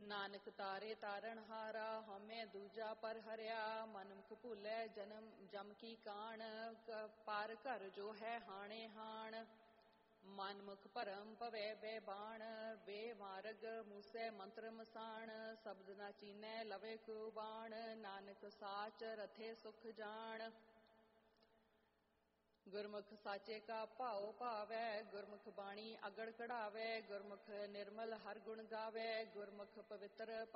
ਨਾਨਕ ਤਾਰੇ ਤਾਰਨ ਹਾਰਾ, ਹਉਮੈ ਦੂਜਾ ਪਰ ਹਰਿਆ। ਮਨਮੁਖ ਭੂਲੈ ਜਨਮ ਜਮ ਕੀ ਕਾਣ, ਪਰ ਘਰ ਜੋ ਹੈ ਹਾਣੇ ਹਾਣ। ਮਨਮੁਖ ਭਰਮ ਭਵੈ ਬੈ ਬਾਣ, ਬੇ ਮਾਰਗ ਮੂਸੈ ਮੰਤਰ ਮਸਾਣ। ਸ਼ਬਦ ਨਾ ਚੀਨੈ ਲਵੇ ਕੋ ਬਾਣ, ਨਾਨਕ ਸਾਚ ਰਥੇ ਸੁਖ ਜਾਣ। ਗੁਰਮੁਖ ਸਾਚੇ ਕਾ ਭਾਉ ਭਾਵੈ, ਗੁਰਮੁਖ ਬਾਣੀ ਅਗੜ ਕਢਾਵੈ। ਗੁਰਮੁਖ ਨਿਰਮਲ ਹਰ ਗੁਣ ਗਾਵੈ, ਗੁਰਮੁਖ ਪਵਿੱਤਰ